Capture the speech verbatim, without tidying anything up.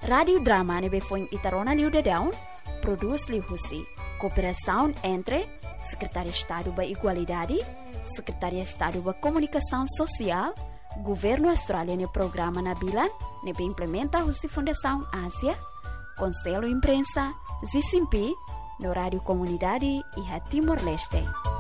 Radio Drama nebe foi Itarona Liu Dadão, produz Liu Husi. Cooperação entre Secretaria de Estado da Igualdade, Secretaria de Estado da Comunicação Social, Governo Australiano e Programa Nabilan, nebe implementa a Fundação Ásia, Conselho Imprensa, Z C M P, no Rádio Comunidade e a Timor-Leste.